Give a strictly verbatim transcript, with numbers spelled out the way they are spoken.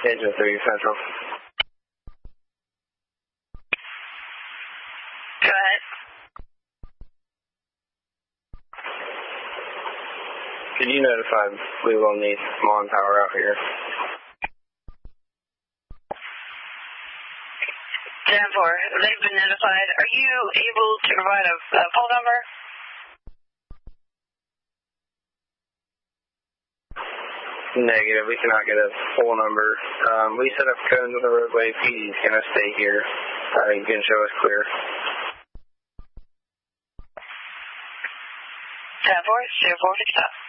Engine three Central. Go ahead. Could you notify we will need Mon Power out here? ten four, they've been notified. Are you able to provide a, a phone number? Negative, we cannot get a full number. Um, we set up cones on the roadway. P D's going to stay here. Uh, you can show us clear. ten four, zero four, fifty-five.